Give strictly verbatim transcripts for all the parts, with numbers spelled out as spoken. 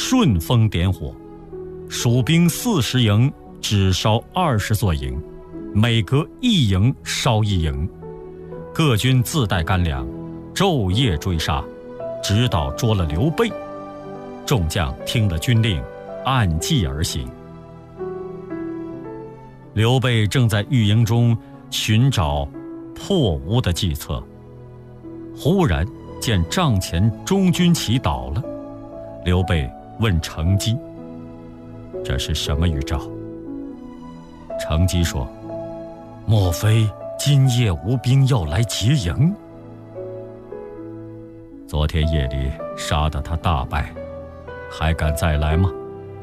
顺风点火，蜀兵四十营只烧二十座营，每隔一营烧一营，各军自带干粮，昼夜追杀，直到捉了刘备。众将听了军令，按计而行。刘备正在御营中寻找破吴的计策，忽然见帐前中军旗倒了。刘备问程机：“这是什么预兆？”程机说：“莫非今夜吴兵要来劫营？昨天夜里杀得他大败，还敢再来吗？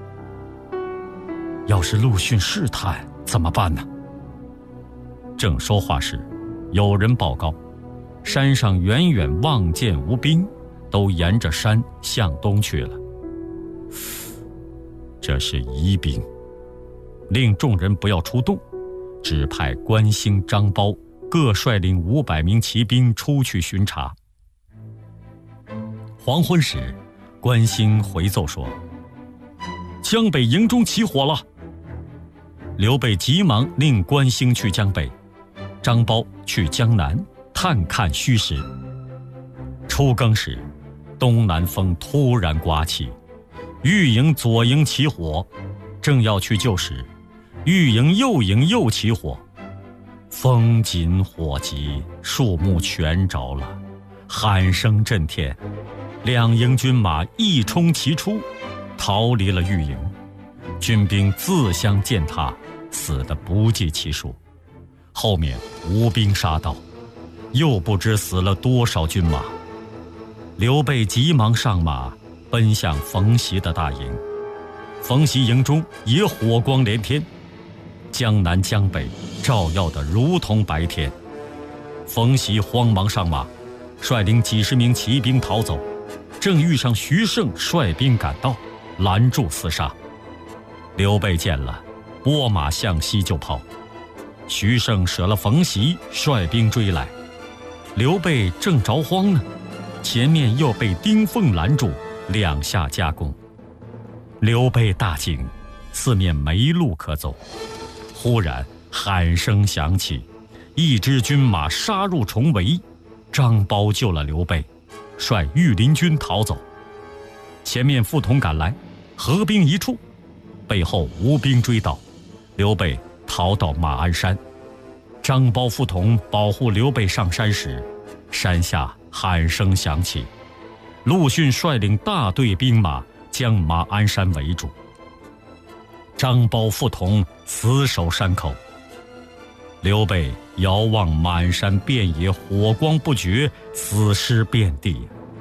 要是陆逊试探怎么办呢？”正说话时，有人报告，山上远远望见吴兵，都沿着山向东去了。这是疑兵，令众人不要出动，只派关兴、张苞各率领五百名骑兵出去巡查。黄昏时，关兴回奏说：“江北营中起火了。”刘备急忙令关兴去江北，张苞去江南探看虚实。初更时，东南风突然刮起，御营左营起火，正要去救时，御营右营又起火，风紧火急，树木全着了，喊声震天，两营军马一冲齐出，逃离了御营，军兵自相践踏，死得不计其数。后面吴兵杀到，又不知死了多少军马。刘备急忙上马，奔向冯习的大营。冯习营中也火光连天，江南江北照耀得如同白天。冯习慌忙上马，率领几十名骑兵逃走，正遇上徐盛率兵赶到，拦住厮杀。刘备见了，拨马向西就跑。徐盛舍了冯习，率兵追来。刘备正着慌呢，前面又被丁奉拦住，两下夹攻。刘备大惊，四面没路可走。忽然喊声响起，一支军马杀入重围，张苞救了刘备，率御林军逃走。前面傅彤赶来，合兵一处，背后吴兵追到，刘备逃到马鞍山。张苞、傅彤保护刘备上山时，山下喊声响起，陆逊率领大队兵马将马鞍山围住。张苞、傅彤死守山口。刘备遥望满山遍野火光不绝，死尸遍地。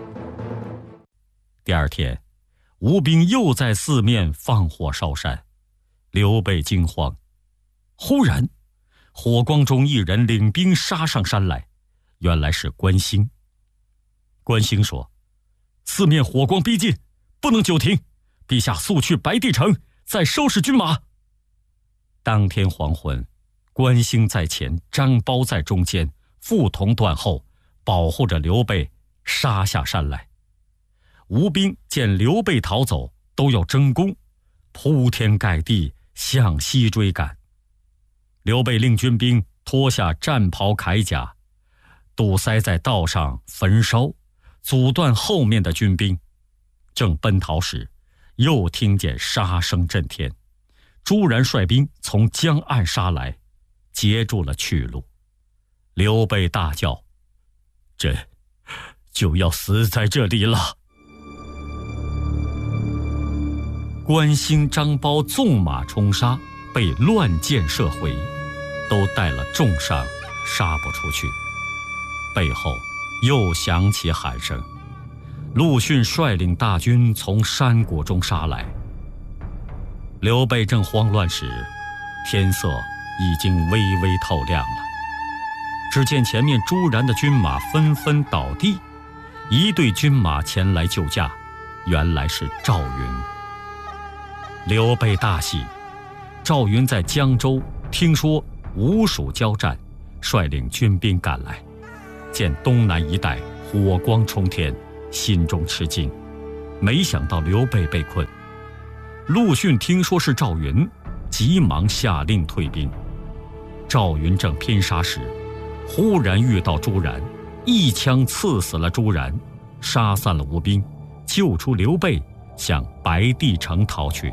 第二天，吴兵又在四面放火烧山，刘备惊慌。忽然火光中一人领兵杀上山来，原来是关兴。关兴说：“四面火光逼近，不能久停，陛下速去白帝城，再收拾军马。”当天黄昏，关兴在前，张苞在中间，傅彤断后，保护着刘备杀下山来。吴兵见刘备逃走，都要争功，铺天盖地向西追赶。刘备令军兵脱下战袍铠甲，堵塞在道上焚烧，阻断后面的军兵。正奔逃时，又听见杀声震天，朱然率兵从江岸杀来，截住了去路。刘备大叫：“朕就要死在这里了！”关兴、张苞纵马冲杀，被乱箭射回，都带了重伤，杀不出去。背后又响起喊声，陆逊率领大军从山谷中杀来。刘备正慌乱时，天色已经微微透亮了。只见前面朱然的军马纷纷倒地，一队军马前来救驾，原来是赵云。刘备大喜，赵云在江州听说吴蜀交战，率领军兵赶来，见东南一带火光冲天，心中吃惊， 没想到刘备被困。陆逊听说是赵云，急忙下令退兵。赵云正拼杀时，忽然遇到朱然，一枪刺死了朱然，杀散了吴兵，救出刘备，向白帝城逃去。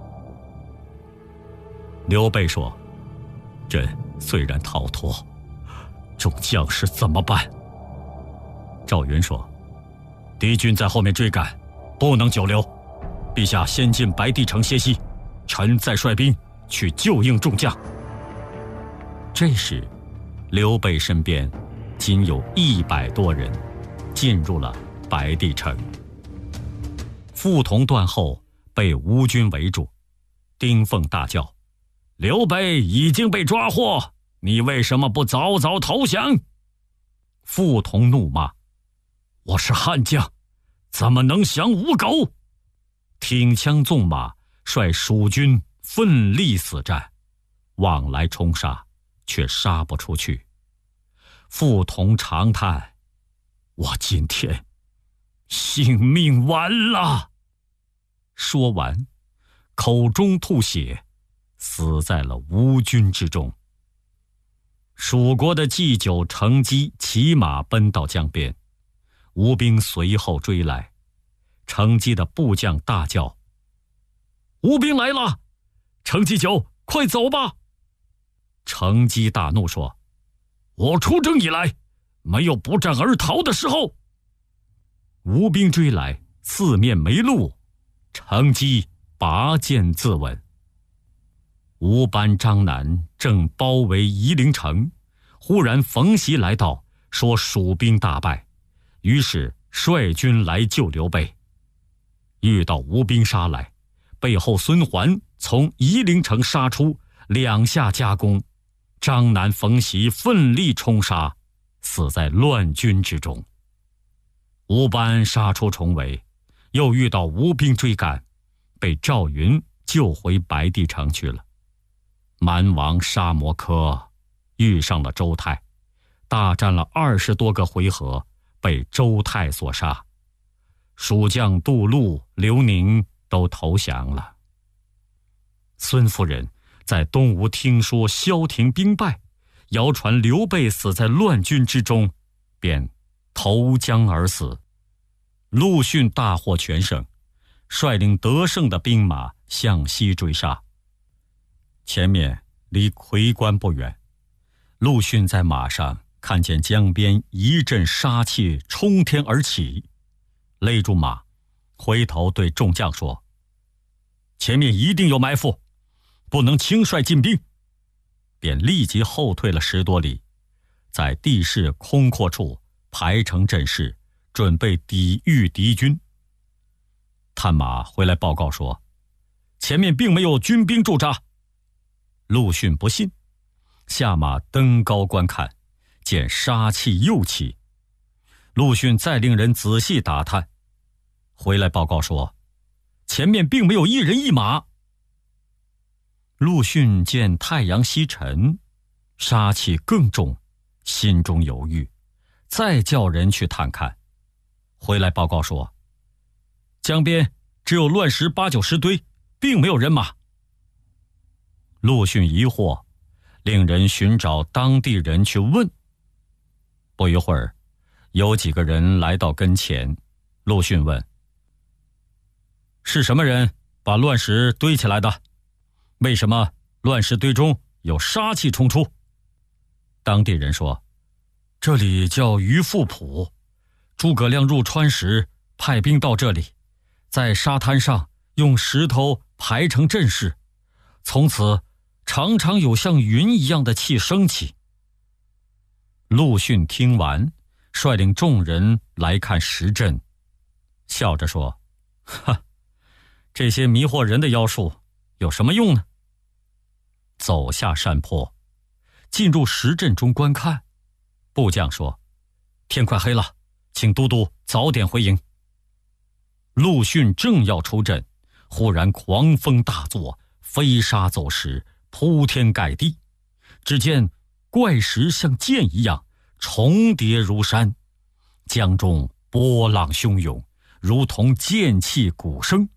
刘备说：“朕虽然逃脱，众将士怎么办？”赵云说：“敌军在后面追赶，不能久留。陛下先进白帝城歇息，臣再率兵去救应众将。”这时，刘备身边仅有一百多人，进入了白帝城。傅同断后被吴军围住，丁奉大叫：“刘备已经被抓获，你为什么不早早投降？”傅同怒骂：“我是汉将，怎么能降吴狗？”挺枪纵马，率蜀军奋力死战，往来冲杀，却杀不出去。傅同长叹：“我今天性命完了。”说完，口中吐血，死在了吴军之中。蜀国的祭酒乘机骑马奔到江边，吴兵随后追来。乘机的部将大叫：“吴兵来了！乘机酒，快走吧！”乘机大怒说：“我出征以来，没有不战而逃的时候。”吴兵追来，四面没路，乘机拔剑自刎。吴班张南正包围夷陵城，忽然冯习来到，说蜀兵大败，于是率军来救刘备。遇到吴兵杀来，背后孙桓从夷陵城杀出，两下夹攻，张南、冯习奋力冲杀，死在乱军之中。吴班杀出重围，又遇到吴兵追赶，被赵云救回白帝城去了。蛮王沙摩柯遇上了周泰，大战了二十多个回合，被周泰所杀。蜀将杜陆、刘宁都投降了。孙夫人在东吴听说萧亭兵败，谣传刘备死在乱军之中，便投江而死。陆逊大获全胜，率领得胜的兵马向西追杀。前面离夔关不远，陆逊在马上看见江边一阵杀气冲天而起，勒住马，回头对众将说：“前面一定有埋伏，不能轻率进兵。”便立即后退了十多里，在地势空阔处排成阵势，准备抵御敌军。探马回来报告说，前面并没有军兵驻扎。陆逊不信，下马登高观看，见杀气又起。陆逊再令人仔细打探，回来报告说，前面并没有一人一马。陆逊见太阳西沉，杀气更重，心中犹豫，再叫人去探看。回来报告说，江边只有乱石八九十堆，并没有人马。陆逊疑惑，令人寻找当地人去问。不一会儿，有几个人来到跟前，陆逊问：“是什么人把乱石堆起来的？为什么乱石堆中有杀气冲出？”当地人说：“这里叫鱼富浦，诸葛亮入川时派兵到这里，在沙滩上用石头排成阵势，从此常常有像云一样的气升起。”陆逊听完，率领众人来看石阵，笑着说：“哈，这些迷惑人的妖术有什么用呢？”走下山坡，进入石阵中观看。部将说：“天快黑了，请都督早点回营。”陆逊正要出阵，忽然狂风大作，飞沙走石，铺天盖地。只见怪石像箭一样重叠如山，江中波浪汹涌， 如同剑气鼓声。